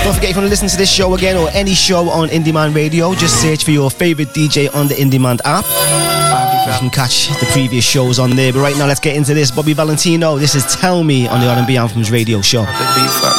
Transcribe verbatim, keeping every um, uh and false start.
Don't forget, if you want to listen to this show again or any show on Indie Man Radio, just search for your favourite D J on the Indie Man app. You can catch the previous shows on there. But right now, let's get into this. Bobby Valentino, this is Tell Me on the R and B Anthems Radio Show.